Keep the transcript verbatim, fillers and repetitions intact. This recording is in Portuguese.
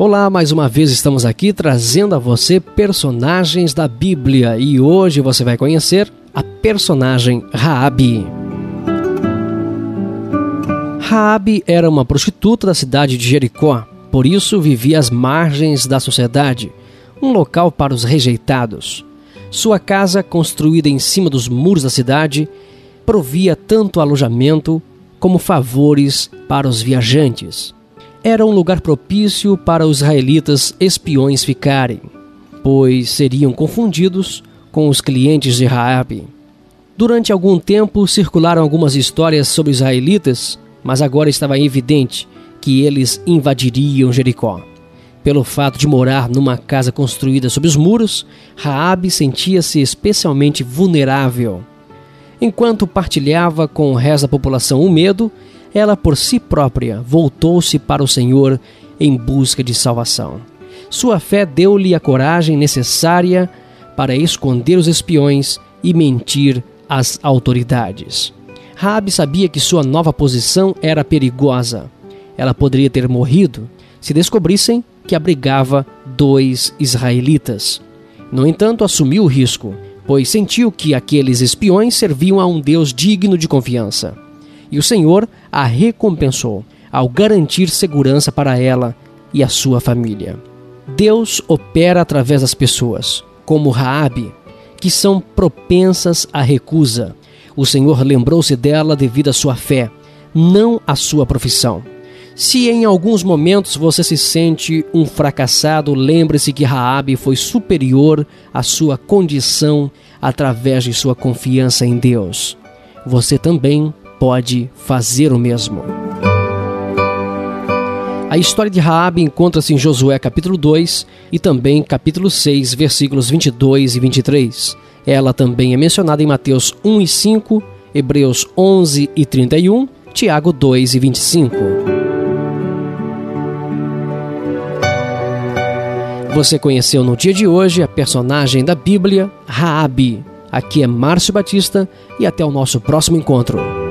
Olá, mais uma vez estamos aqui trazendo a você personagens da Bíblia e hoje você vai conhecer a personagem Raabe. Raabe era uma prostituta da cidade de Jericó, por isso vivia às margens da sociedade, um local para os rejeitados. Sua casa, construída em cima dos muros da cidade, provia tanto alojamento como favores para os viajantes. Era um lugar propício para os israelitas espiões ficarem, pois seriam confundidos com os clientes de Raabe. Durante algum tempo circularam algumas histórias sobre os israelitas, mas agora estava evidente que eles invadiriam Jericó. Pelo fato de morar numa casa construída sob os muros, Raabe sentia-se especialmente vulnerável. Enquanto partilhava com o resto da população o medo, ela por si própria voltou-se para o Senhor em busca de salvação. Sua fé deu-lhe a coragem necessária para esconder os espiões e mentir às autoridades. Raabe sabia que sua nova posição era perigosa. Ela poderia ter morrido se descobrissem que abrigava dois israelitas. No entanto, assumiu o risco, pois sentiu que aqueles espiões serviam a um Deus digno de confiança. E o Senhor a recompensou ao garantir segurança para ela e a sua família. Deus opera através das pessoas, como Raabe, que são propensas à recusa. O Senhor lembrou-se dela devido à sua fé, não à sua profissão. Se em alguns momentos você se sente um fracassado, lembre-se que Raabe foi superior à sua condição através de sua confiança em Deus. Você também pode fazer o mesmo. A história de Raabe encontra-se em Josué capítulo dois e também capítulo seis, versículos vinte e dois e vinte e três. Ela também é mencionada em Mateus um e cinco, Hebreus onze e trinta e um, Tiago dois e vinte e cinco. Você conheceu no dia de hoje a personagem da Bíblia, Raabe. Aqui é Márcio Batista e até o nosso próximo encontro.